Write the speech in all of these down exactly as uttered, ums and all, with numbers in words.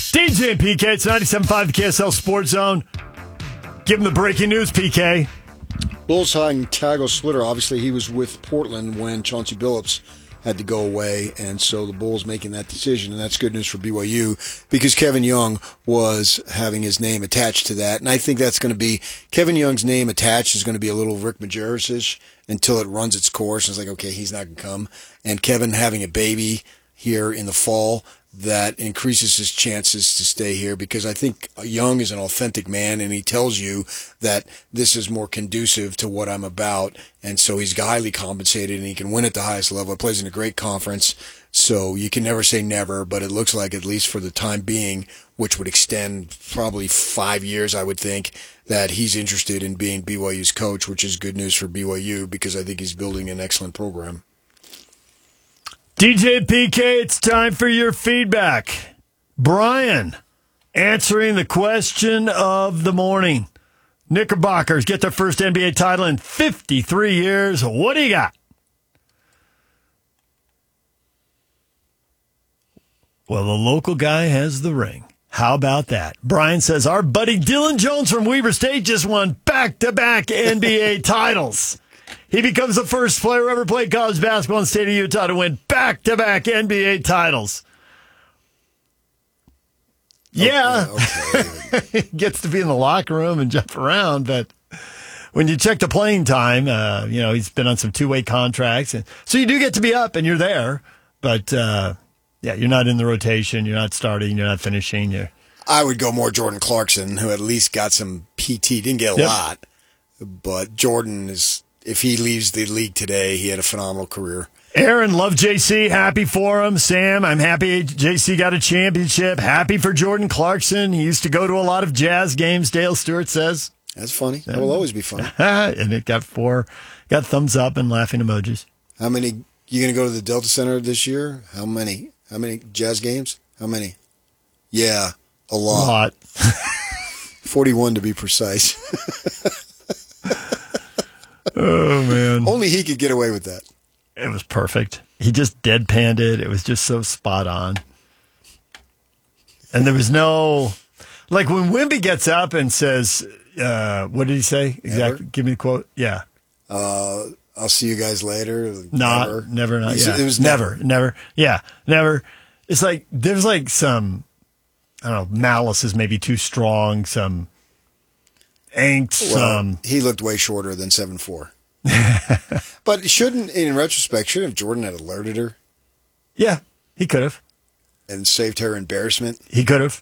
D J and P K, it's ninety-seven point five, the K S L Sports Zone. Give him the breaking news, P K. Bulls hiring Tiago Splitter. Obviously, he was with Portland when Chauncey Billups had to go away, and so the Bulls making that decision, and that's good news for B Y U because Kevin Young was having his name attached to that, and I think that's going to be Kevin Young's name attached is going to be a little Rick Majerus-ish until it runs its course. And it's like, okay, he's not going to come, and Kevin having a baby here in the fall, that increases his chances to stay here because I think Young is an authentic man and he tells you that this is more conducive to what I'm about. And so he's highly compensated and he can win at the highest level. He plays in a great conference. So you can never say never, but it looks like at least for the time being, which would extend probably five years, I would think, that he's interested in being B Y U's coach, which is good news for B Y U because I think he's building an excellent program. D J P K, it's time for your feedback. Brian, answering the question of the morning. Knickerbockers get their first N B A title in fifty-three years. What do you got? Well, the local guy has the ring. How about that? Brian says, our buddy Dylan Jones from Weber State just won back-to-back N B A titles. He becomes the first player ever played college basketball in the state of Utah to win back-to-back N B A titles. Yeah. Okay, okay. He gets to be in the locker room and jump around, but when you check the playing time, uh, you know, he's been on some two-way contracts. And so you do get to be up and you're there, but, uh, yeah, you're not in the rotation. You're not starting. You're not finishing. You're... I would go more Jordan Clarkson, who at least got some P T. Didn't get a yep. lot, but Jordan is... If he leaves the league today, he had a phenomenal career. Aaron, love J C. Happy for him. Sam, I'm happy J C got a championship. Happy for Jordan Clarkson. He used to go to a lot of Jazz games, Dale Stewart says. That's funny. That will always be fun. And it got four, got thumbs up and laughing emojis. How many, you going to go to the Delta Center this year? How many? How many Jazz games? How many? Yeah, a lot. A lot. forty-one to be precise. Oh, man. Only he could get away with that. It was perfect. He just deadpanned it. It was just so spot on. And there was no... Like when Wimby gets up and says, uh, what did he say? Exactly. Give me the quote. Yeah. Uh, I'll see you guys later. Not, never, never, not, yeah. It was never, never, never. Yeah, never. It's like, there's like some, I don't know, malice is maybe too strong, some... angst. Well, um, he looked way shorter than seven foot four. But shouldn't, in retrospect, shouldn't have Jordan had alerted her? Yeah, he could have. And saved her embarrassment? He could have.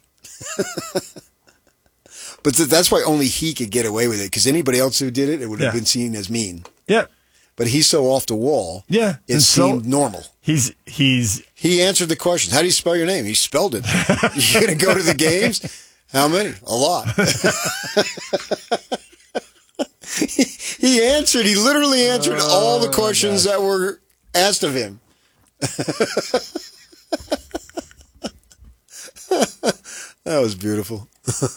But th- that's why only he could get away with it, because anybody else who did it, it would have yeah. been seen as mean. Yeah. But he's so off the wall, yeah, it and seemed so normal. He's he's He answered the question. How do you spell your name? He spelled it. You're going to go to the games? How many? A lot. he, he answered. He literally answered oh, all the questions that were asked of him. That was beautiful.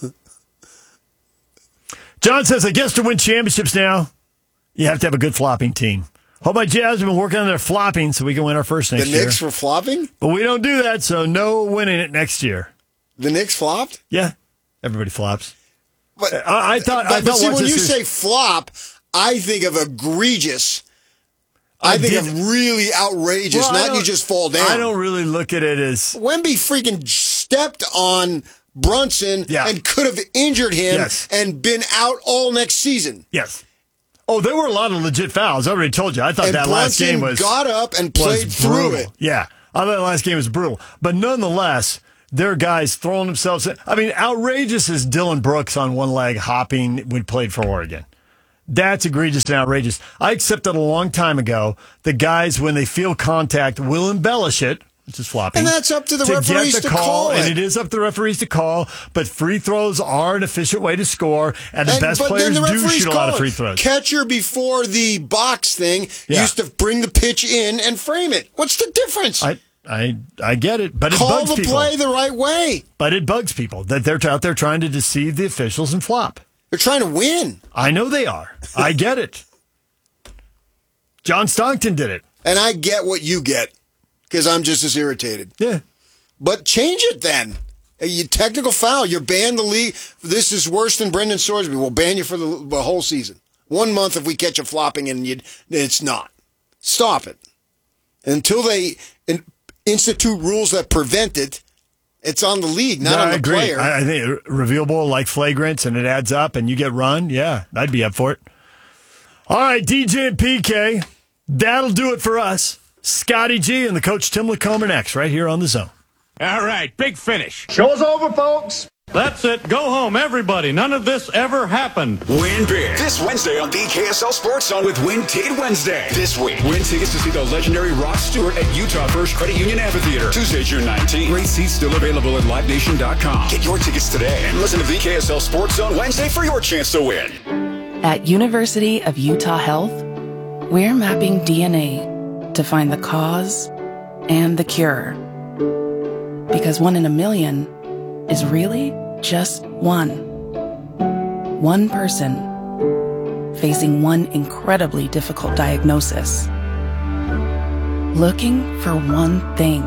John says, I guess to win championships now, you have to have a good flopping team. Hope my Jazz have been working on their flopping so we can win our first next year. year. The Knicks were flopping? But we don't do that, so no winning it next year. The Knicks flopped? Yeah. Everybody flops. But I, I thought. But, I but thought see, when you is, say flop, I think of egregious. I, I think did, of really outrageous. Well, not you just fall down. I don't really look at it as Wemby freaking stepped on Brunson yeah. and could have injured him yes. and been out all next season. Yes. Oh, there were a lot of legit fouls. I already told you. I thought and that Brunson last game was got up and played through it. Yeah, I thought the last game was brutal, but nonetheless. There are guys throwing themselves in. I mean, outrageous is Dylan Brooks on one leg hopping when he played for Oregon. That's egregious and outrageous. I accepted a long time ago the guys, when they feel contact, will embellish it, which is flopping. And that's up to the to referees get the to call, call it. And it is up to the referees to call, but free throws are an efficient way to score, and the and, best players the do shoot a lot of free throws. Catcher before the box thing yeah. used to bring the pitch in and frame it. What's the difference? I I I get it, but it Call bugs the people. play the right way. But it bugs people that they're out there trying to deceive the officials and flop. They're trying to win. I know they are. I get it. John Stockton did it. And I get what you get, because I'm just as irritated. Yeah. But change it then. A technical foul. You're banned the league. This is worse than Brendan Sorsby. We'll ban you for the, the whole season. One month if we catch you flopping and you, it's not. Stop it. Until they in, institute rules that prevent it, it's on the league, not no, on the I agree. player. I, I think reviewable like flagrants and it adds up and you get run. Yeah, I'd be up for it. All right, D J and P K. That'll do it for us. Scotty G and the coach Tim Lacombe next, right here on The Zone. All right, big finish. Show's over, folks. That's it. Go home, everybody. None of this ever happened. Win big this Wednesday on the K S L Sports Zone with Win Ticket Wednesday. This week, win tickets to see the legendary Ross Stewart at Utah First Credit Union Amphitheater. Tuesday, June nineteenth. Great seats still available at live nation dot com. Get your tickets today and listen to the K S L Sports Zone Wednesday for your chance to win. At University of Utah Health, we're mapping D N A to find the cause and the cure. Because one in a million is really just one. One person facing one incredibly difficult diagnosis. Looking for one thing.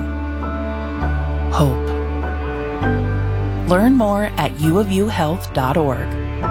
Hope. Learn more at u of u health dot org.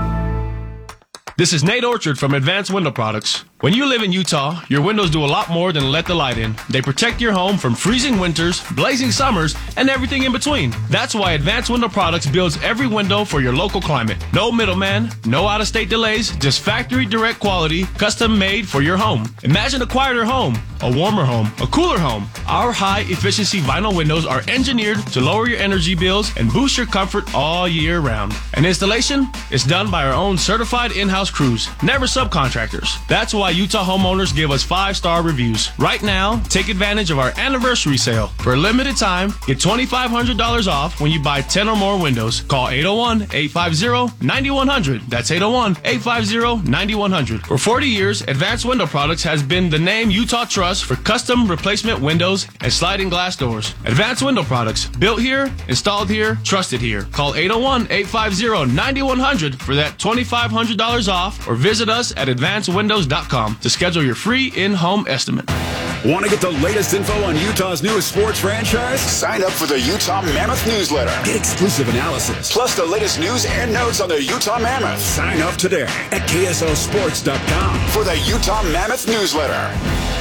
This is Nate Orchard from Advanced Window Products. When you live in Utah, your windows do a lot more than let the light in. They protect your home from freezing winters, blazing summers, and everything in between. That's why Advanced Window Products builds every window for your local climate. No middleman, no out-of-state delays, just factory direct quality, custom made for your home. Imagine a quieter home, a warmer home, a cooler home. Our high-efficiency vinyl windows are engineered to lower your energy bills and boost your comfort all year round. And installation is done by our own certified in-house crews, never subcontractors. That's why Utah homeowners give us five-star reviews. Right now, take advantage of our anniversary sale. For a limited time, get twenty-five hundred dollars off when you buy ten or more windows. Call eight oh one, eight five zero, nine one zero zero. That's eight oh one, eight five zero, nine one zero zero. For forty years, Advanced Window Products has been the name Utah trusts for custom replacement windows and sliding glass doors. Advanced Window Products, built here, installed here, trusted here. Call eight oh one, eight five zero, nine one zero zero for that twenty-five hundred dollars off or visit us at advanced windows dot com to schedule your free in-home estimate. Want to get the latest info on Utah's newest sports franchise? Sign up for the Utah Mammoth newsletter. Get exclusive analysis, plus the latest news and notes on the Utah Mammoth. Sign up today at K S L sports dot com for the Utah Mammoth newsletter.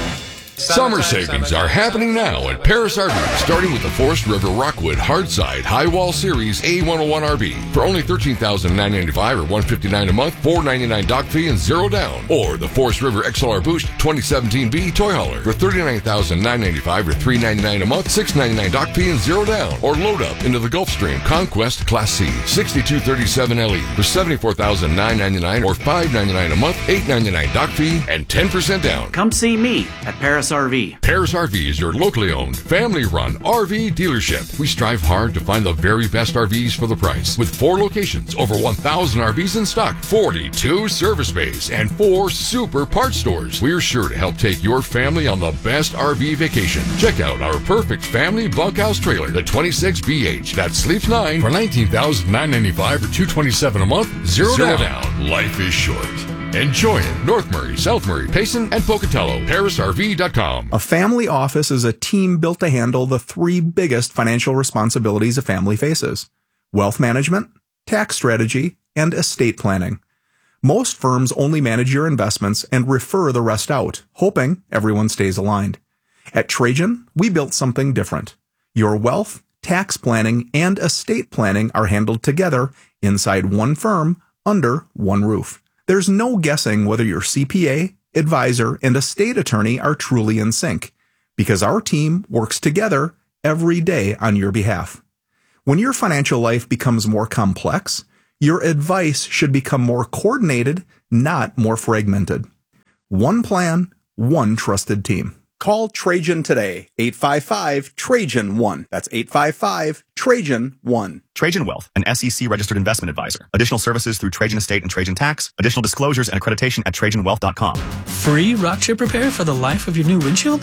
Summer savings are happening now at Paris R V, starting with the Forest River Rockwood Hardside High Wall Series A one oh one R V for only thirteen thousand nine hundred ninety-five dollars or one hundred fifty-nine dollars a month, four hundred ninety-nine dollars dock fee and zero down. Or the Forest River X L R Boost twenty seventeen B Toy Hauler for thirty-nine thousand nine hundred ninety-five dollars or three hundred ninety-nine dollars a month, six hundred ninety-nine dollars dock fee and zero down. Or load up into the Gulfstream Conquest Class C sixty-two thirty-seven L E for seventy-four thousand nine hundred ninety-nine dollars or five hundred ninety-nine dollars a month, eight hundred ninety-nine dollars dock fee and ten percent down. Come see me at Paris R V. Paris R V is your locally owned, family-run R V dealership. We strive hard to find the very best R Vs for the price. With four locations, over one thousand R Vs in stock, forty-two service bays, and four super parts stores, we're sure to help take your family on the best R V vacation. Check out our perfect family bunkhouse trailer, the twenty-six B H, that sleeps nine for nineteen thousand nine hundred ninety-five dollars or two hundred twenty-seven dollars a month, zero, zero down. down. Life is short. Enjoy it. North Murray, South Murray, Payson, and Pocatello. Paris R V dot com. A family office is a team built to handle the three biggest financial responsibilities a family faces: wealth management, tax strategy, and estate planning. Most firms only manage your investments and refer the rest out, hoping everyone stays aligned. At Trajan, we built something different. Your wealth, tax planning, and estate planning are handled together inside one firm under one roof. There's no guessing whether your C P A, advisor, and estate attorney are truly in sync, because our team works together every day on your behalf. When your financial life becomes more complex, your advice should become more coordinated, not more fragmented. One plan, one trusted team. Call Trajan today, eight five five, Trajan one. That's eight five five, Trajan one. Trajan Wealth, an S E C-registered investment advisor. Additional services through Trajan Estate and Trajan Tax. Additional disclosures and accreditation at Trajan Wealth dot com. Free rock chip repair for the life of your new windshield?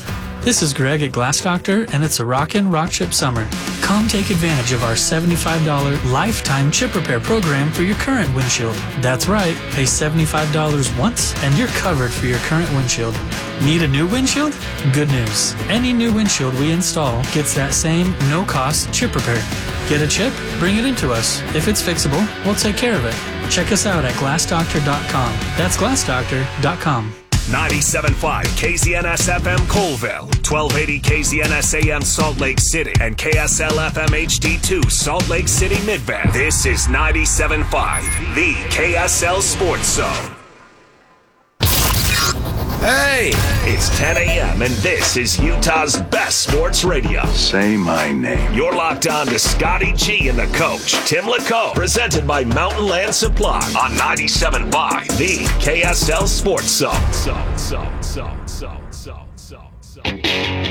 This is Greg at Glass Doctor, and it's a rockin' rock chip summer. Come take advantage of our seventy-five dollars lifetime chip repair program for your current windshield. That's right, pay seventy-five dollars once and you're covered for your current windshield. Need a new windshield? Good news. Any new windshield we install gets that same no-cost chip repair. Get a chip? Bring it into us. If it's fixable, we'll take care of it. Check us out at glass doctor dot com. That's glass doctor dot com. ninety-seven point five K Z N S F M Colville, twelve eighty K Z N S A M Salt Lake City, and K S L F M H D two Salt Lake City Mid-Bend. This is ninety-seven point five, the K S L Sports Zone. Hey, it's ten a.m. and this is Utah's best sports radio. Say my name. You're locked on to Scotty G and the coach, Tim LaCombe, presented by Mountain Land Supply on ninety-seven point five, the K S L Sports Zone. So, so, so, so.